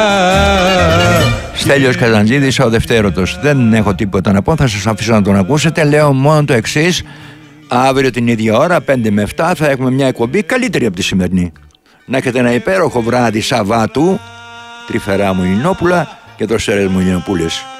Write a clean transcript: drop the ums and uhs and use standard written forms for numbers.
Στέλιος Καζαντζίδης, ο Δευτέρωτος. Δεν έχω τίποτα να πω, θα σας αφήσω να τον ακούσετε. Λέω μόνο το εξής: αύριο την ίδια ώρα, 5 με 7, θα έχουμε μια εκπομπή καλύτερη από τη σημερινή. Να έχετε ένα υπέροχο βράδυ Σαββάτου. Τρυφερά μου Ινόπουλα και το Σέρες μου Ινοπούλες.